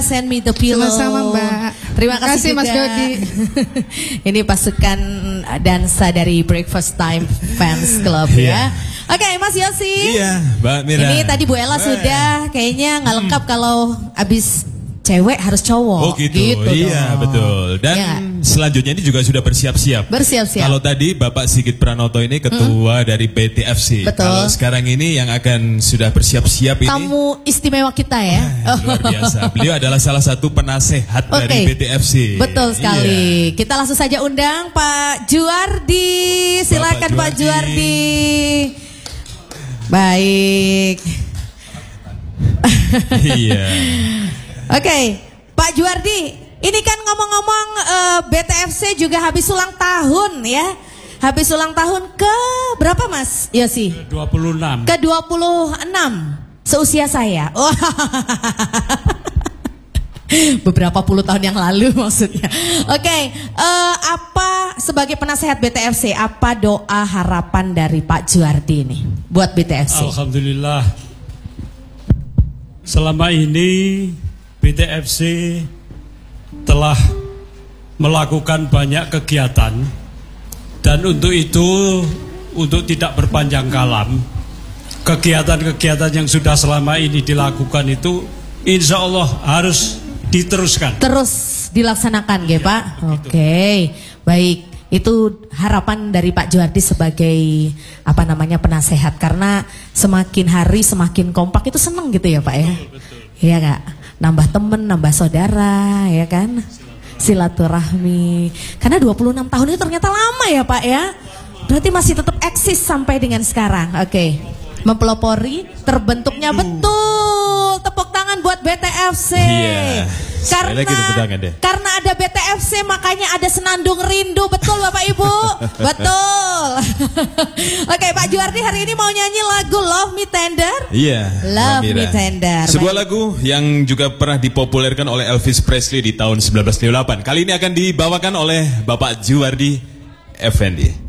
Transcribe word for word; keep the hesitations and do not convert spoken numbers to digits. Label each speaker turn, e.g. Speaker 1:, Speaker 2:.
Speaker 1: send me the pillow.
Speaker 2: Sama-sama Mbak.
Speaker 1: Terima kasih,
Speaker 2: Terima kasih
Speaker 1: juga.
Speaker 2: Mas Dodi.
Speaker 1: Ini pasukan dansa dari Breakfast Time Fans Club ya. Oke, okay, Mas Yosi.
Speaker 3: Iya, Mbak Mira.
Speaker 1: Ini tadi Bu Ella sudah kayaknya nggak lengkap hmm. kalau abis cewek harus cowok.
Speaker 3: Oh gitu,
Speaker 1: gitu
Speaker 3: iya
Speaker 1: dong.
Speaker 3: betul. Dan ya. Selanjutnya ini juga sudah bersiap-siap.
Speaker 1: Bersiap-siap.
Speaker 3: Kalau tadi Bapak Sigit Pranoto ini ketua hmm. dari B T F C.
Speaker 1: Betul.
Speaker 3: Kalau sekarang ini yang akan sudah bersiap-siap ini.
Speaker 1: Tamu istimewa kita ya.
Speaker 3: Ah, luar biasa. Beliau adalah salah satu penasehat okay. dari B T F C.
Speaker 1: Betul sekali.
Speaker 3: Iya.
Speaker 1: Kita langsung saja undang Pak Juardi. Silakan Pak Juardi. Baik.
Speaker 3: Iya.
Speaker 1: Oke, okay. Pak Juardi, ini kan ngomong-ngomong uh, B T F C juga habis ulang tahun ya. Habis ulang tahun ke berapa Mas Yosi?
Speaker 4: Ke dua puluh enam.
Speaker 1: Ke dua puluh enam. Seusia saya. Oh. Beberapa puluh tahun yang lalu maksudnya. Oke, okay. uh, apa sebagai penasehat B T F C, apa doa harapan dari Pak Juardi ini buat B T F C?
Speaker 4: Alhamdulillah. Selama ini B T F C telah melakukan banyak kegiatan, dan untuk itu, untuk tidak berpanjang kalam, kegiatan-kegiatan yang sudah selama ini dilakukan itu insya Allah harus diteruskan.
Speaker 1: Terus dilaksanakan ya Pak? Oke, okay. Baik. Itu harapan dari Pak Juardi sebagai apa namanya penasehat, karena semakin hari semakin kompak itu seneng gitu ya Pak ya. Iya Kak, nambah temen, nambah saudara ya kan, silaturahmi. Karena dua puluh enam tahun itu ternyata lama ya Pak ya. Berarti masih tetap eksis sampai dengan sekarang. Oke, okay. Mempelopori terbentuknya betul. Tepuk tangan buat B T F C.
Speaker 3: Iya.
Speaker 1: Karena karena ada B T F C makanya ada senandung rindu, betul Bapak Ibu? Betul. Oke, Pak Juardi hari ini mau nyanyi lagu Love Me Tender.
Speaker 3: Iya.
Speaker 1: Love Me Tender.
Speaker 3: Sebuah Baik. lagu yang juga pernah dipopulerkan oleh Elvis Presley di tahun seribu sembilan ratus lima puluh delapan. Kali ini akan dibawakan oleh Bapak Juardi Effendi.